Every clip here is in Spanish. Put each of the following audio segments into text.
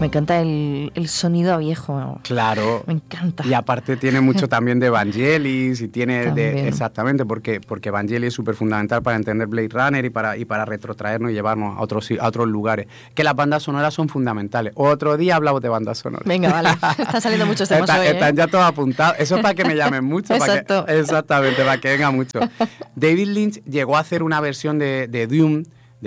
Me encanta el sonido a viejo. Claro. Me encanta. Y aparte tiene mucho también de Vangelis y tiene También. exactamente, porque Vangelis es súper fundamental para entender Blade Runner y para retrotraernos y llevarnos a otros lugares. Que las bandas sonoras son fundamentales. Otro día hablamos de bandas sonoras. Venga, vale. Está saliendo muchos temas hoy, ¿eh? Están ya todos apuntados. Eso es para que me llamen mucho. Exacto. Exactamente, para que venga mucho. David Lynch llegó a hacer una versión de Dune,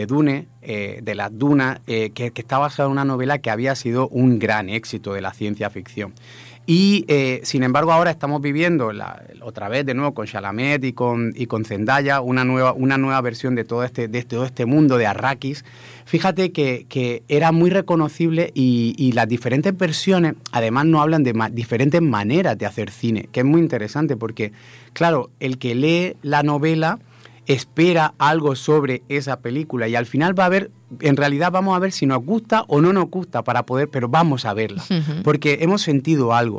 de las dunas, que está basada en una novela que había sido un gran éxito de la ciencia ficción. Y, sin embargo, ahora estamos viviendo, otra vez de nuevo con Chalamet y con Zendaya, una nueva versión de todo este mundo de Arrakis. Fíjate que era muy reconocible y las diferentes versiones, además, nos hablan de diferentes maneras de hacer cine, que es muy interesante porque, claro, el que lee la novela espera algo sobre esa película y al final en realidad vamos a ver si nos gusta o no nos gusta pero vamos a verla, porque hemos sentido algo.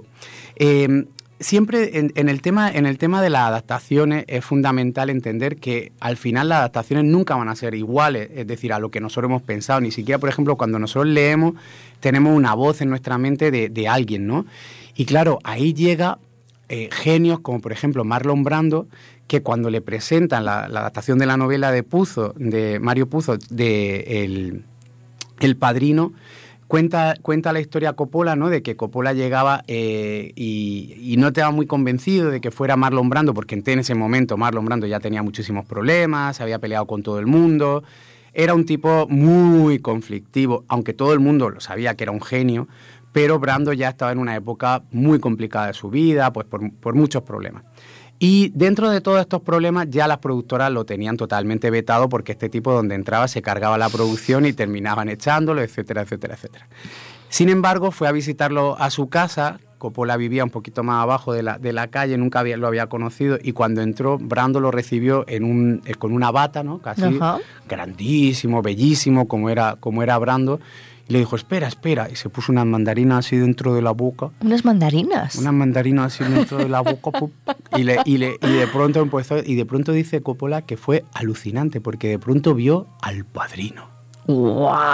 Siempre en el tema de las adaptaciones es fundamental entender que al final las adaptaciones nunca van a ser iguales, es decir, a lo que nosotros hemos pensado, ni siquiera, por ejemplo, cuando nosotros leemos, tenemos una voz en nuestra mente de alguien, ¿no? Y claro, ahí llega genios como, por ejemplo, Marlon Brando, que cuando le presentan la adaptación de la novela de Mario Puzo, de El Padrino, cuenta la historia Coppola, ¿no? De que Coppola llegaba y no estaba muy convencido de que fuera Marlon Brando, porque en ese momento Marlon Brando ya tenía muchísimos problemas, se había peleado con todo el mundo, era un tipo muy conflictivo, aunque todo el mundo lo sabía que era un genio, pero Brando ya estaba en una época muy complicada de su vida, pues por muchos problemas. Y dentro de todos estos problemas ya las productoras lo tenían totalmente vetado porque este tipo donde entraba se cargaba la producción y terminaban echándolo, etcétera, etcétera, etcétera. Sin embargo, fue a visitarlo a su casa. Coppola vivía un poquito más abajo de la calle, nunca lo había conocido, y cuando entró, Brando lo recibió con una bata, ¿no? Casi grandísimo, bellísimo, como era Brando. Y le dijo, espera, y se puso unas mandarinas así dentro de la boca. ¿Unas mandarinas? Unas mandarinas así dentro de la boca, y de pronto empezó, y de pronto dice Coppola que fue alucinante, porque de pronto vio al Padrino. ¡Guau!